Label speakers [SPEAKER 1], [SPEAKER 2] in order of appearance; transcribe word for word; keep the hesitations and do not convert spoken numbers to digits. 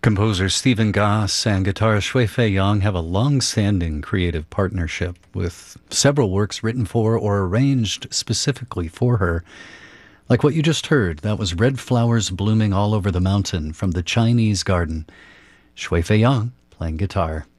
[SPEAKER 1] Composer Stephen Goss and guitarist Shui Fei Yang have a long-standing creative partnership with several works written for or arranged specifically for her. Like what you just heard, that was Red Flowers Blooming All Over the Mountain from the Chinese Garden. Shui Fei Yang playing guitar.